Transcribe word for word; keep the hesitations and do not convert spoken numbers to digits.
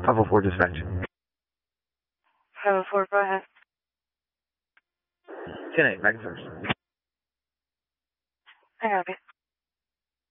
five oh four dispatch. five oh four, go ahead. ten eight, back in service. I got it.